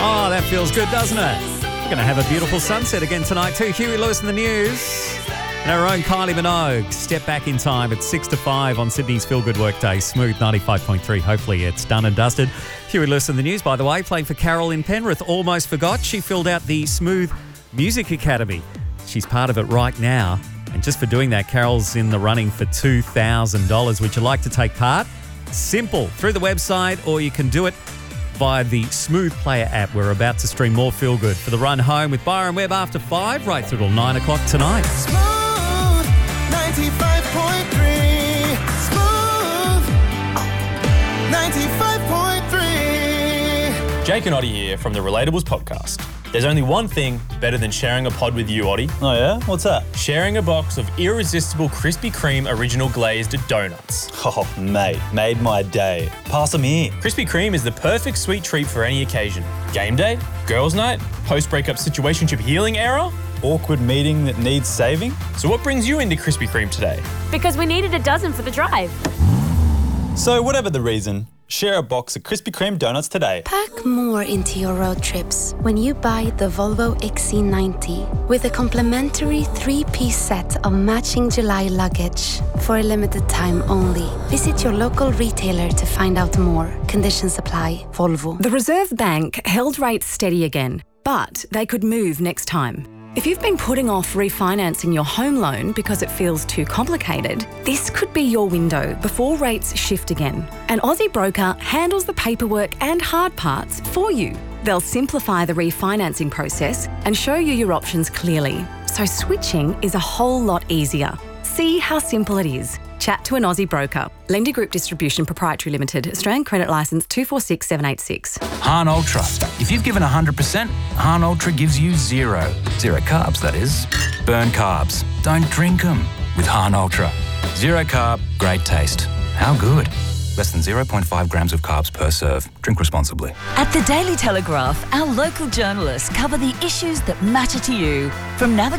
Oh, that feels good, doesn't it? We're going to have a beautiful sunset again tonight too. Huey Lewis in the news. And our own Kylie Minogue. Step back in time at 6 to 5 on Sydney's Feel Good Workday. Smooth 95.3. Hopefully it's done and dusted. Huey Lewis in the news, by the way, playing for Carol in Penrith. Almost forgot. She filled out the Smooth Music Academy. She's part of it right now. And just for doing that, Carol's in the running for $2,000. Would you like to take part? Simple. Through the website, or you can do it via the Smooth Player app. We're about to stream more Feel Good for the run home with Byron Webb after 5, right through till 9 o'clock tonight. Smooth 95.3. Smooth 95.3. Jake and Oddie here from the Relatables podcast. There's only one thing better than sharing a pod with you, Oddie. Oh yeah? What's that? Sharing a box of irresistible Krispy Kreme original glazed donuts. Oh, mate, made my day. Pass them here. Krispy Kreme is the perfect sweet treat for any occasion. Game day, girls' night, post-breakup situationship healing era. Awkward meeting that needs saving? So what brings you into Krispy Kreme today? Because we needed a dozen for the drive. So whatever the reason, share a box of Krispy Kreme donuts today. Pack more into your road trips when you buy the Volvo XC90 with a complimentary 3-piece set of matching July luggage for a limited time only. Visit your local retailer to find out more. Conditions apply. Volvo. The Reserve Bank held rates steady again, but they could move next time. If you've been putting off refinancing your home loan because it feels too complicated, this could be your window before rates shift again. An Aussie broker handles the paperwork and hard parts for you. They'll simplify the refinancing process and show you your options clearly, so switching is a whole lot easier. See how simple it is. Chat to an Aussie broker. Lender Group Distribution Proprietary Limited. Australian Credit Licence 246786. Hahn Ultra. If you've given 100%, Hahn Ultra gives you zero. Zero carbs, that is. Burn carbs. Don't drink them with Hahn Ultra. Zero carb, great taste. How good? Less than 0.5 grams of carbs per serve. Drink responsibly. At the Daily Telegraph, our local journalists cover the issues that matter to you. From